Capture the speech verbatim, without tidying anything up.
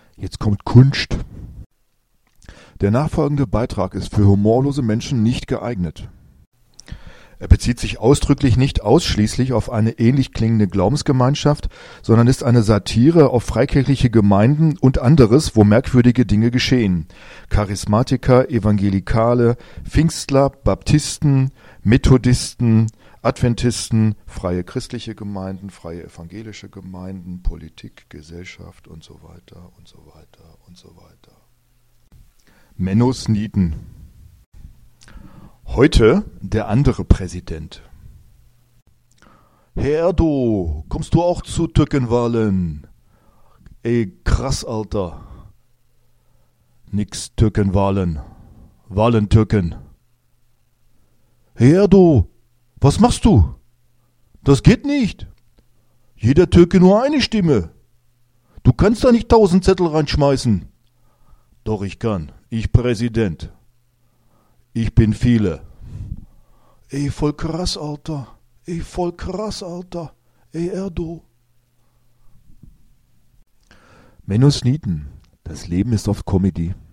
Jetzt kommt Kunst. Der nachfolgende Beitrag ist für humorlose Menschen nicht geeignet. Er bezieht sich ausdrücklich nicht ausschließlich auf eine ähnlich klingende Glaubensgemeinschaft, sondern ist eine Satire auf freikirchliche Gemeinden und anderes, wo merkwürdige Dinge geschehen. Charismatiker, Evangelikale, Pfingstler, Baptisten, Methodisten, Adventisten, freie christliche Gemeinden, freie evangelische Gemeinden, Politik, Gesellschaft und so weiter und so weiter und so weiter. Menno Sneeden. Heute der andere Präsident. Herr Erdo, kommst du auch zu Türkenwahlen? Ey, krass, Alter. Nix Türkenwahlen. Wahlen Türken. Herr Erdo, was machst du? Das geht nicht. Jeder Türke nur eine Stimme. Du kannst da nicht tausend Zettel reinschmeißen. Doch, ich kann. Ich Präsident. Ich bin viele. Ey, voll krass, Alter. Ey, voll krass, Alter. Ey, Erdo. Menno Sneeden. Das Leben ist oft Comedy.